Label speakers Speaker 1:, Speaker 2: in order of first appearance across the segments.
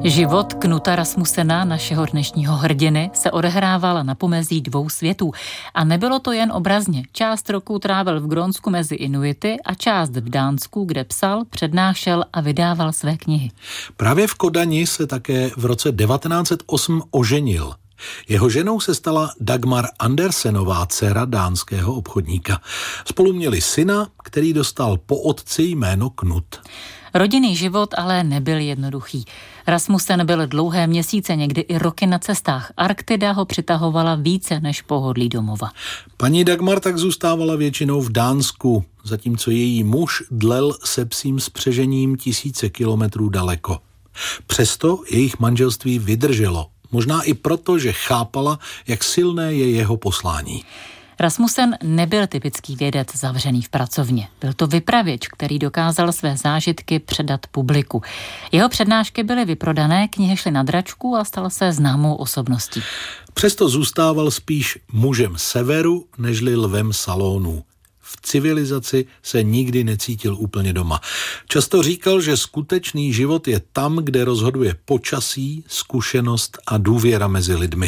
Speaker 1: Život Knuta Rasmussena, našeho dnešního hrdiny, se odehrával na pomezí dvou světů. A nebylo to jen obrazně. Část roku trávil v Grónsku mezi Inuity a část v Dánsku, kde psal, přednášel a vydával své knihy.
Speaker 2: Právě v Kodani se také v roce 1908 oženil. Jeho ženou se stala Dagmar Andersenová, dcera dánského obchodníka. Spolu měli syna, který dostal po otci jméno Knut.
Speaker 1: Rodinný život ale nebyl jednoduchý. Rasmussen byl dlouhé měsíce, někdy i roky na cestách. Arktida ho přitahovala více než pohodlí domova.
Speaker 2: Paní Dagmar tak zůstávala většinou v Dánsku, zatímco její muž dlel se psím spřežením tisíce kilometrů daleko. Přesto jejich manželství vydrželo. Možná i proto, že chápala, jak silné je jeho poslání.
Speaker 1: Rasmussen nebyl typický vědec zavřený v pracovně. Byl to vypravěč, který dokázal své zážitky předat publiku. Jeho přednášky byly vyprodané, knihy šly na dračku a stal se známou osobností.
Speaker 2: Přesto zůstával spíš mužem severu, nežli lvem salonů. V civilizaci se nikdy necítil úplně doma. Často říkal, že skutečný život je tam, kde rozhoduje počasí, zkušenost a důvěra mezi lidmi.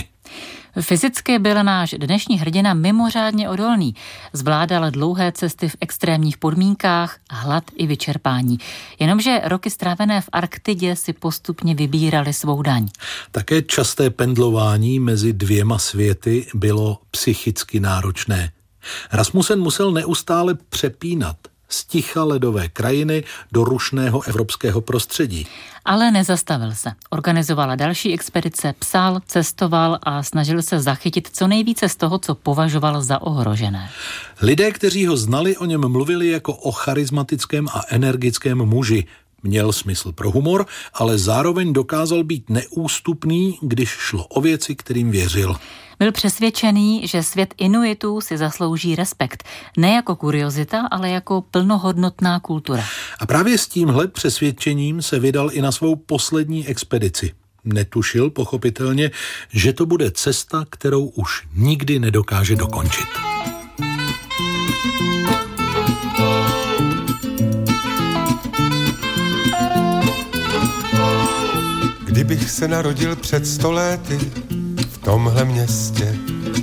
Speaker 1: Fyzicky byl náš dnešní hrdina mimořádně odolný. Zvládal dlouhé cesty v extrémních podmínkách, hlad i vyčerpání. Jenomže roky strávené v Arktidě si postupně vybírali svou daň.
Speaker 2: Také časté pendlování mezi dvěma světy bylo psychicky náročné. Rasmussen musel neustále přepínat z ticha ledové krajiny do rušného evropského prostředí.
Speaker 1: Ale nezastavil se. Organizovala další expedice, psal, cestoval a snažil se zachytit co nejvíce z toho, co považoval za ohrožené.
Speaker 2: Lidé, kteří ho znali, o něm mluvili jako o charismatickém a energickém muži. Měl smysl pro humor, ale zároveň dokázal být neústupný, když šlo o věci, kterým věřil.
Speaker 1: Byl přesvědčený, že svět Inuitů si zaslouží respekt. Ne jako kuriozita, ale jako plnohodnotná kultura.
Speaker 2: A právě s tímhle přesvědčením se vydal i na svou poslední expedici. Netušil, pochopitelně, že to bude cesta, kterou už nikdy nedokáže dokončit.
Speaker 3: Kdybych se narodil před 100 lety v tomhle městě,